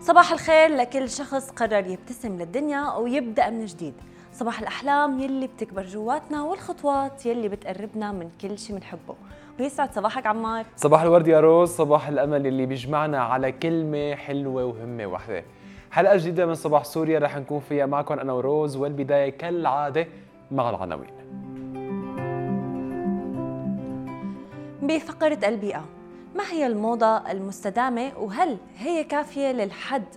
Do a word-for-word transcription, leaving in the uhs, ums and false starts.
صباح الخير لكل شخص قرر يبتسم للدنيا ويبدأ من جديد. صباح الأحلام يلي بتكبر جواتنا والخطوات يلي بتقربنا من كل شي بنحبه. ويسعد صباحك عمار. صباح الورد يا روز، صباح الأمل اللي بيجمعنا على كلمة حلوة وهمة واحدة. حلقة جديدة من صباح سوريا رح نكون فيها معكم أنا وروز، والبداية كالعادة مع العناوين. بفقرة البيئة، ما هي الموضة المستدامة وهل هي كافية للحد